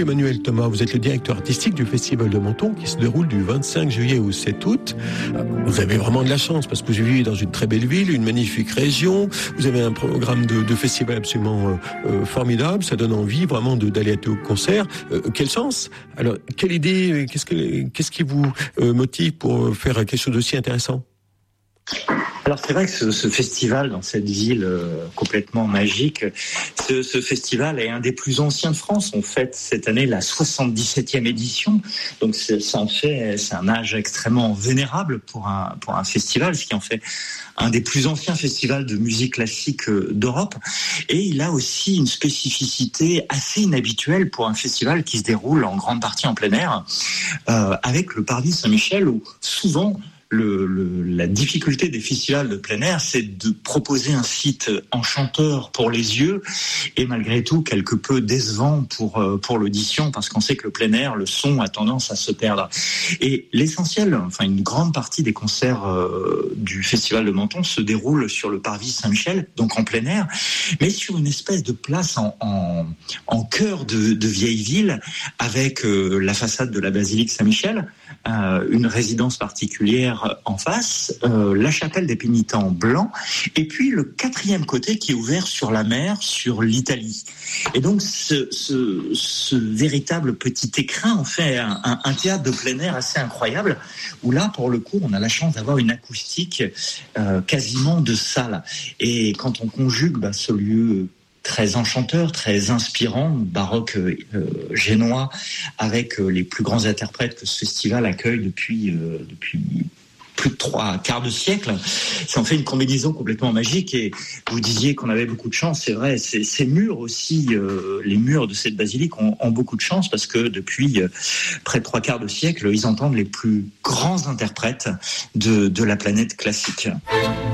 Paul-Emmanuel Thomas, vous êtes le directeur artistique du Festival de Menton qui se déroule du 25 juillet au 7 août. Vous avez vraiment de la chance parce que vous vivez dans une très belle ville, une magnifique région. Vous avez un programme de festival absolument formidable. Ça donne envie vraiment d'aller à au concert. Quelle chance! Alors, quelle idée, qu'est-ce qui vous motive pour faire quelque chose d'aussi intéressant? Alors c'est vrai que ce festival dans cette ville complètement magique, ce festival est un des plus anciens de France. On fête cette année la 77e édition, donc c'est un âge extrêmement vénérable pour un festival, ce qui en fait un des plus anciens festivals de musique classique d'Europe. Et il a aussi une spécificité assez inhabituelle pour un festival qui se déroule en grande partie en plein air, avec le Parvis Saint-Michel où souvent la difficulté des festivals de plein air, c'est de proposer un site enchanteur pour les yeux et malgré tout quelque peu décevant pour l'audition parce qu'on sait que le plein air, le son a tendance à se perdre. Et l'essentiel, enfin une grande partie des concerts du Festival de Menton se déroule sur le Parvis Saint-Michel, donc en plein air, mais sur une espèce de place en cœur de vieille ville avec la façade de la basilique Saint-Michel, une résidence particulière en face, la chapelle des pénitents blancs, et puis le quatrième côté qui est ouvert sur la mer, sur l'Italie. Et donc ce véritable petit écrin en fait un théâtre de plein air assez incroyable, où là pour le coup on a la chance d'avoir une acoustique quasiment de salle. Et quand on conjugue ce lieu très enchanteur, très inspirant, baroque génois, avec les plus grands interprètes que ce festival accueille depuis plus de 3/4 de siècle. Ça en fait une combinaison complètement magique. Et vous disiez qu'on avait beaucoup de chance, c'est vrai. Ces murs aussi, les murs de cette basilique ont beaucoup de chance parce que depuis près de 3/4 de siècle, ils entendent les plus grands interprètes de la planète classique.